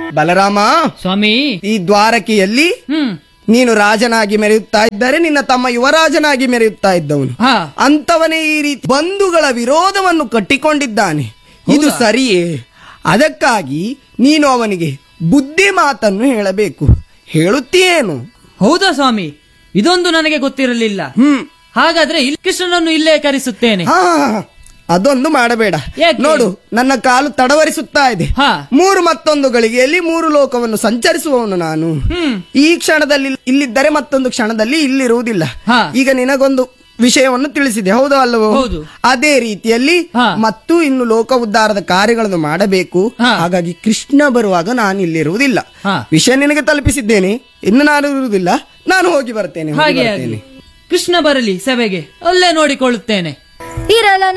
ಬಲರಾಮ, ಸ್ವಾಮಿ. ಈ ದ್ವಾರಕೆಯಲ್ಲಿ ನೀನು ರಾಜನಾಗಿ ಮೆರೆಯುತ್ತಾ ಇದ್ದರೆ ನಿನ್ನ ತಮ್ಮ ಯುವರಾಜನಾಗಿ ಮೆರೆಯುತ್ತಾ ಇದ್ದವನು. ಹಾ. ಅಂತವನೇ ಈ ರೀತಿ ಬಂಧುಗಳ ವಿರೋಧವನ್ನು ಕಟ್ಟಿಕೊಂಡಿದ್ದಾನೆ. ಇದು ಹೌದಾ? ಸರಿಯೇ? ಅದಕ್ಕಾಗಿ ನೀನು ಅವನಿಗೆ ಬುದ್ಧಿ ಮಾತನ್ನು ಹೇಳಬೇಕು. ಹೇಳುತ್ತೀಯೇನು? ಹೌದಾ ಸ್ವಾಮಿ, ಇದೊಂದು ನನಗೆ ಗೊತ್ತಿರಲಿಲ್ಲ. ಹಾಗಾದ್ರೆ ಕೃಷ್ಣನನ್ನು ಇಲ್ಲೇ ಕರೆಸುತ್ತೇನೆ. ಹಾ, ಅದೊಂದು ಮಾಡಬೇಡ. ಯಾಕೆ? ನೋಡು, ನನ್ನ ಕಾಲು ತಡವರಿಸುತ್ತಾ ಇದೆ. ಹಾ. 3 ಮತ್ತೊಂದು ಗಳಿಗೆಯಲ್ಲಿ 3 ಲೋಕವನ್ನು ಸಂಚರಿಸುವವನು ನಾನು. ಈ ಕ್ಷಣದಲ್ಲಿ ಇಲ್ಲಿದ್ದರೆ ಮತ್ತೊಂದು ಕ್ಷಣದಲ್ಲಿ ಇಲ್ಲಿರುವುದಿಲ್ಲ. ಹಾ. ಈಗ ನಿನಗೊಂದು ವಿಷಯವನ್ನು ತಿಳಿಸಿದೆ, ಹೌದೋ ಅಲ್ಲವೋ? ಹೌದು. ಅದೇ ರೀತಿಯಲ್ಲಿ ಹಾ. ಮತ್ತು ಇನ್ನು ಲೋಕ ಉದ್ಧಾರದ ಕಾರ್ಯಗಳನ್ನು ಮಾಡಬೇಕು. ಹಾ. ಹಾಗಾಗಿ ಕೃಷ್ಣ ಬರುವಾಗ ನಾನು ಇಲ್ಲಿರುವುದಿಲ್ಲ. ಹಾ. ವಿಷಯ ನಿನಗೆ ತಲುಪಿಸಿದ್ದೇನೆ, ಇನ್ನು ನಾನು ಇರುವುದಿಲ್ಲ. ನಾನು ಹೋಗಿ ಬರ್ತೇನೆ. ಹಾಗೆ ಆಗಲಿ. ಕೃಷ್ಣ ಬರಲಿ ಸಭೆಗೆ, ಅಲ್ಲೇ ನೋಡಿಕೊಳ್ಳುತ್ತೇನೆ. ಇರಲ್ಲ